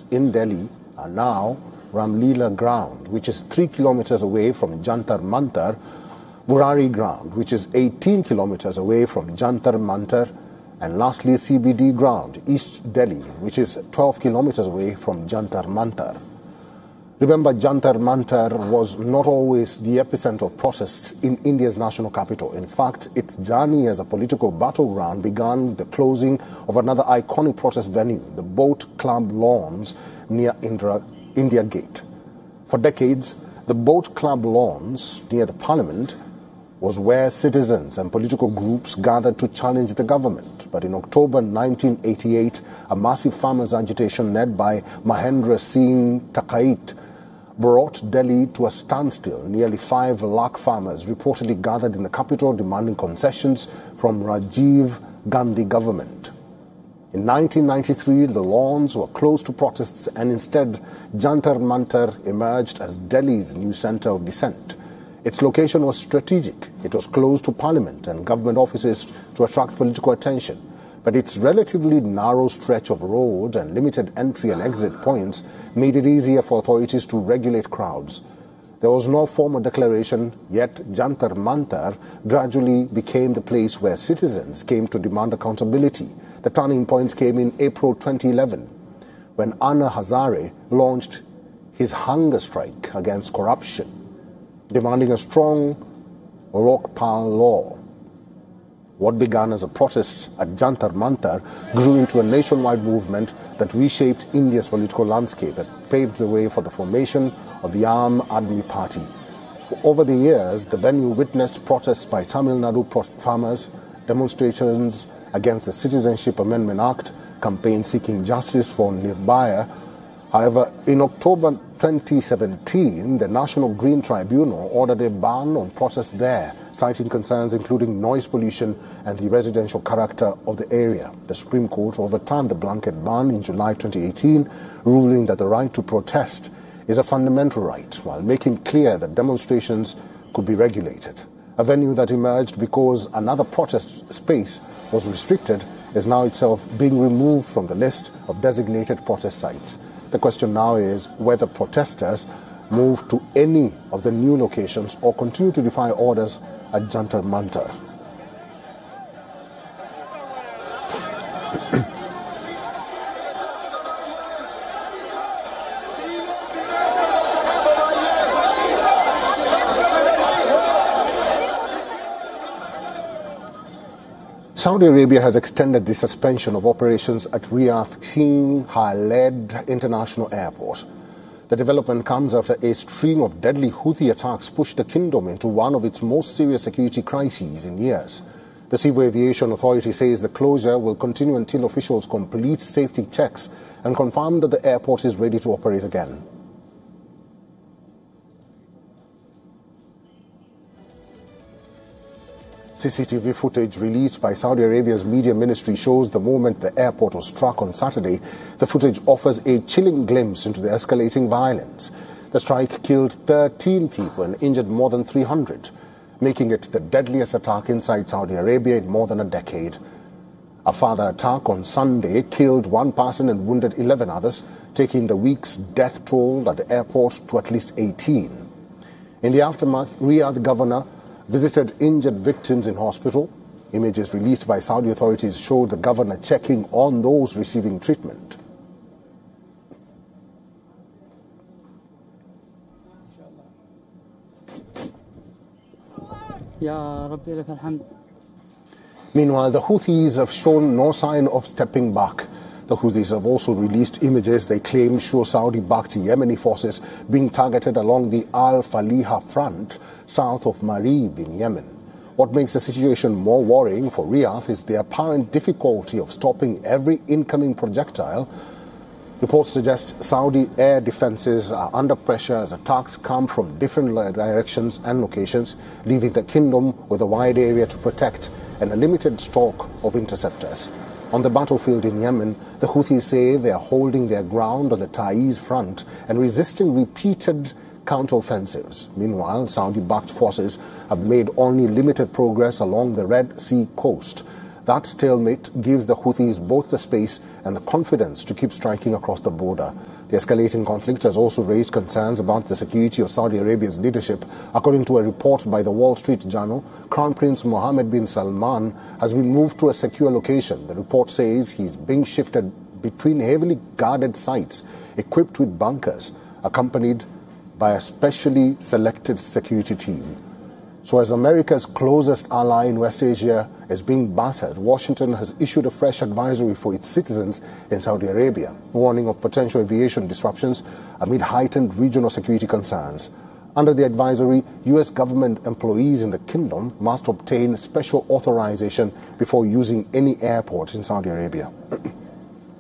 in Delhi are now Ramlila Ground, which is 3 kilometers away from Jantar Mantar, Burari Ground, which is 18 kilometers away from Jantar Mantar, and lastly CBD Ground, East Delhi, which is 12 kilometers away from Jantar Mantar. Remember, Jantar Mantar was not always the epicenter of protests in India's national capital. In fact, its journey as a political battleground began with the closing of another iconic protest venue, the Boat Club lawns near India Gate. For decades, the Boat Club lawns near the Parliament was where citizens and political groups gathered to challenge the government. But in October 1988, a massive farmers' agitation led by Mahendra Singh Takait brought Delhi to a standstill. Nearly 5 lakh farmers reportedly gathered in the capital demanding concessions from Rajiv Gandhi government. In 1993, the lawns were closed to protests and instead Jantar Mantar emerged as Delhi's new center of dissent. Its location was strategic. It was close to Parliament and government offices to attract political attention. But its relatively narrow stretch of road and limited entry and exit points made it easier for authorities to regulate crowds. There was no formal declaration, yet Jantar Mantar gradually became the place where citizens came to demand accountability. The turning point came in April 2011, when Anna Hazare launched his hunger strike against corruption, demanding a strong Lokpal law. What began as a protest at Jantar Mantar grew into a nationwide movement that reshaped India's political landscape and paved the way for the formation of the Aam Aadmi Party. Over the years, the venue witnessed protests by Tamil Nadu farmers, demonstrations against the Citizenship Amendment Act, campaigns seeking justice for Nirbhaya. However, in October 2017, the National Green Tribunal ordered a ban on protests there, citing concerns including noise pollution and the residential character of the area. The Supreme Court overturned the blanket ban in July 2018, ruling that the right to protest is a fundamental right, while making clear that demonstrations could be regulated. A venue that emerged because another protest space was restricted is now itself being removed from the list of designated protest sites. The question now is whether protesters move to any of the new locations or continue to defy orders at Jantar Mantar. Saudi Arabia has extended the suspension of operations at Riyadh King Khaled International Airport. The development comes after a string of deadly Houthi attacks pushed the kingdom into one of its most serious security crises in years. The Civil Aviation Authority says the closure will continue until officials complete safety checks and confirm that the airport is ready to operate again. CCTV footage released by Saudi Arabia's media ministry shows the moment the airport was struck on Saturday. The footage offers a chilling glimpse into the escalating violence. The strike killed 13 people and injured more than 300, making it the deadliest attack inside Saudi Arabia in more than a decade. A further attack on Sunday killed 1 person and wounded 11 others, taking the week's death toll at the airport to at least 18. In the aftermath, Riyadh governor visited injured victims in hospital. Images released by Saudi authorities showed the governor checking on those receiving treatment. Meanwhile, the Houthis have shown no sign of stepping back. The Houthis have also released images they claim show Saudi-backed Yemeni forces being targeted along the Al-Faliha front south of Marib in Yemen. What makes the situation more worrying for Riyadh is the apparent difficulty of stopping every incoming projectile. Reports suggest Saudi air defenses are under pressure as attacks come from different directions and locations, leaving the kingdom with a wide area to protect and a limited stock of interceptors. On the battlefield in Yemen, the Houthis say they are holding their ground on the Taiz front and resisting repeated counteroffensives. Meanwhile, Saudi-backed forces have made only limited progress along the Red Sea coast. That stalemate gives the Houthis both the space and the confidence to keep striking across the border. The escalating conflict has also raised concerns about the security of Saudi Arabia's leadership. According to a report by the Wall Street Journal, Crown Prince Mohammed bin Salman has been moved to a secure location. The report says he's being shifted between heavily guarded sites equipped with bunkers, accompanied by a specially selected security team. So as America's closest ally in West Asia is being battered, Washington has issued a fresh advisory for its citizens in Saudi Arabia, warning of potential aviation disruptions amid heightened regional security concerns. Under the advisory, U.S. government employees in the kingdom must obtain special authorization before using any airport in Saudi Arabia.